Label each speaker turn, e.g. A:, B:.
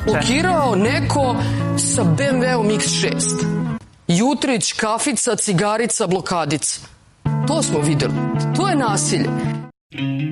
A: blokirao neko sa BMW-om X6. Jutrić, kafica, cigarica, blokadica. To smo videli. To je nasilje.